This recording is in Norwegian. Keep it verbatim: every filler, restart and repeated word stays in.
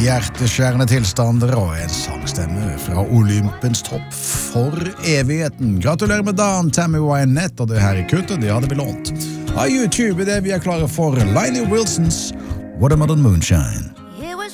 hjerteskjærende tilstander og en sangstemme fra Olympens topp for evigheten. Gratulerer med dagen, Tammy Wynette, og det her i kuttet, det hadde vi lånt. Av YouTube er det vi er klare for Lionel Wilsons Watermelon Moonshine.